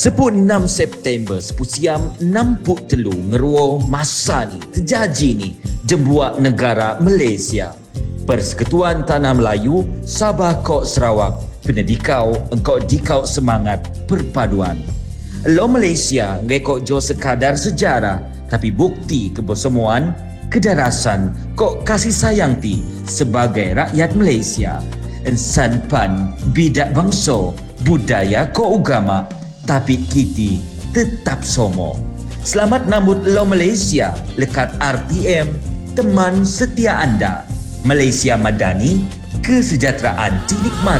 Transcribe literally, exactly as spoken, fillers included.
Sepuluh enam September sepusiam enam puluh telu ngeruo masa ni terjadi ni jembuak negara Malaysia. Persekutuan Tanah Melayu Sabah Kok Sarawak penedikau engkau dikau semangat perpaduan. Lo Malaysia ngekok jo sekadar sejarah tapi bukti kebersamaan kedarasan kok kasih sayang ti sebagai rakyat Malaysia. Ensan pan bidak bangsa budaya ko agama tapi kiti tetap somo. Selamat nambut lo Malaysia lekat R T M teman setia anda. Malaysia Madani, kesejahteraan dinikmati.